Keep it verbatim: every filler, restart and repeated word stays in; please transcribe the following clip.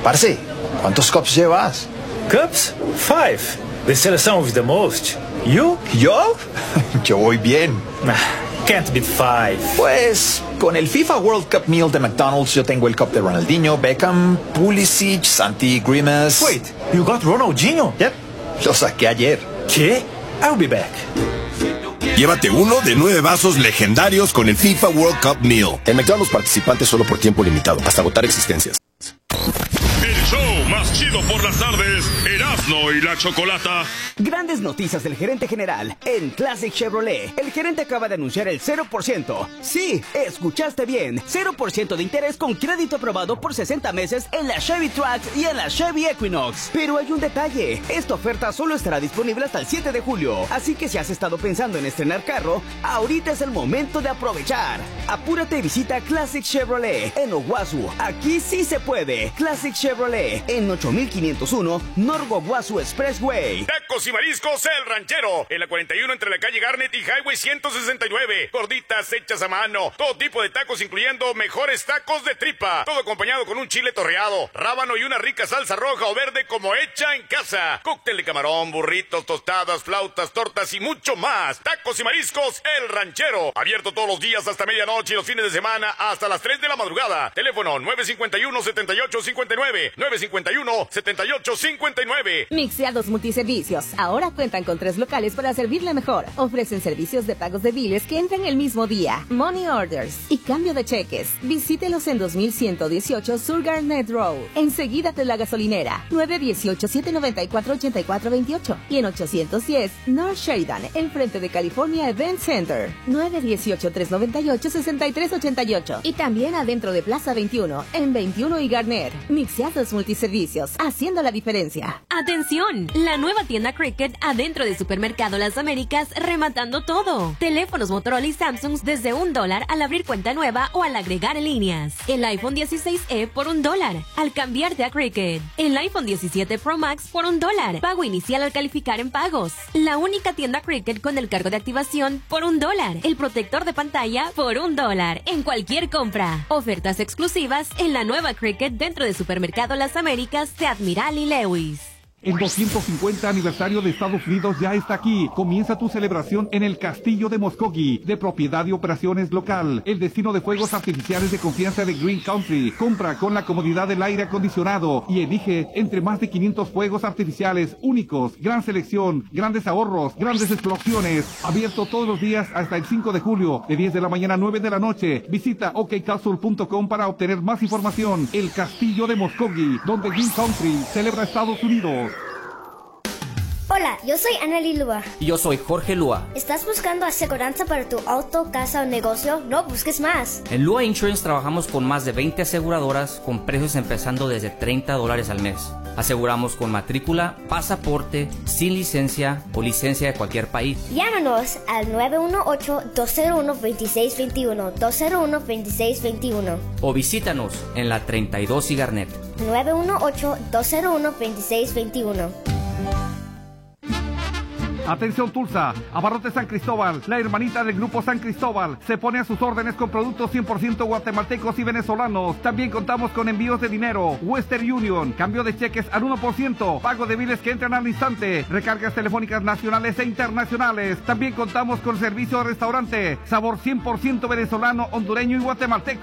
Parce, ¿cuántos cups llevas? Cups? Five. They sell some of the most. You? ¿Yo? Yo voy bien. Can't beat five. Pues, con el FIFA World Cup Meal de McDonald's, yo tengo el cup de Ronaldinho, Beckham, Pulisic, Santi, Grimace. Wait, you got Ronaldinho? Yep, lo saqué ayer. ¿Qué? I'll be back. Llévate uno de nueve vasos legendarios con el FIFA World Cup Meal. En McDonald's participantes solo por tiempo limitado, hasta agotar existencias. El show más chido por las tardes, Erasmo y la Chocolata. Grandes noticias del gerente general en Classic Chevrolet. El gerente acaba de anunciar el cero por ciento. Sí, escuchaste bien. cero por ciento de interés con crédito aprobado por sesenta meses en la Chevy Trax y en la Chevy Equinox. Pero hay un detalle. Esta oferta solo estará disponible hasta el siete de julio. Así que si has estado pensando en estrenar carro, ahorita es el momento de aprovechar. Apúrate y visita Classic Chevrolet en Owasu. Aquí sí se puede. Classic Chevrolet en ocho mil quinientos uno North Owasu Expressway. Tacos y mariscos El Ranchero, en la cuarenta y uno entre la calle Garnet y Highway ciento sesenta y nueve. Gorditas hechas a mano, todo tipo de tacos incluyendo mejores tacos de tripa, todo acompañado con un chile torreado, rábano y una rica salsa roja o verde como hecha en casa. Cóctel de camarón, burritos, tostadas, flautas, tortas y mucho más. Tacos y mariscos El Ranchero, abierto todos los días hasta medianoche y los fines de semana hasta las tres de la madrugada. Teléfono nueve cinco uno, siete ocho cinco nueve, nueve cinco uno, siete ocho cinco nueve. Mixeados Multiservicios ahora cuentan con tres locales para servirle mejor. Ofrecen servicios de pagos de biles que entran el mismo día, money orders y cambio de cheques. Visítelos en dos mil ciento dieciocho Sur Garnet Road, enseguida de la gasolinera, nueve uno ocho, siete nueve cuatro, ocho cuatro dos ocho y en ochocientos diez North Sheridan, enfrente de California Event Center, nueve uno ocho, tres nueve ocho, seis tres ocho ocho y también adentro de Plaza veintiuno, en veintiuno y Garner. Mixeados Multiservicios, haciendo la diferencia. ¡Atención! La nueva tienda Cricket adentro de Supermercado Las Américas, rematando todo. Teléfonos Motorola y Samsung desde un dólar al abrir cuenta nueva o al agregar en líneas. El iPhone dieciséis E por un dólar al cambiarte a Cricket. El iPhone diecisiete Pro Max por un dólar. Pago inicial al calificar en pagos. La única tienda Cricket con el cargo de activación por un dólar. El protector de pantalla por un dólar en cualquier compra. Ofertas exclusivas en la nueva Cricket dentro de Supermercado Las Américas de Admiral y Lewis. El doscientos cincuenta aniversario de Estados Unidos ya está aquí. Comienza tu celebración en el Castillo de Muskogee, de propiedad y operaciones local. El destino de fuegos artificiales de confianza de Green Country. Compra con la comodidad del aire acondicionado y elige entre más de quinientos fuegos artificiales únicos. Gran selección, grandes ahorros, grandes explosiones. Abierto todos los días hasta el cinco de julio, de diez de la mañana a nueve de la noche. Visita o k castle punto com para obtener más información. El Castillo de Muskogee, donde Green Country celebra Estados Unidos. Hola, yo soy Anneli Lua. Y yo soy Jorge Lua. ¿Estás buscando aseguranza para tu auto, casa o negocio? No busques más. En Lua Insurance trabajamos con más de veinte aseguradoras con precios empezando desde treinta dólares al mes. Aseguramos con matrícula, pasaporte, sin licencia o licencia de cualquier país. Llámanos al nueve uno ocho, dos cero uno, dos seis dos uno, dos cero uno, dos seis dos uno. O visítanos en la treinta y dos y Garnet. nueve uno ocho, dos cero uno, dos seis dos uno. Atención Tulsa, Abarrotes San Cristóbal, la hermanita del Grupo San Cristóbal, se pone a sus órdenes con productos cien por ciento guatemaltecos y venezolanos. También contamos con envíos de dinero, Western Union, cambio de cheques al uno por ciento, pago de biles que entran al instante, recargas telefónicas nacionales e internacionales. También contamos con servicio de restaurante, sabor cien por ciento venezolano, hondureño y guatemalteco.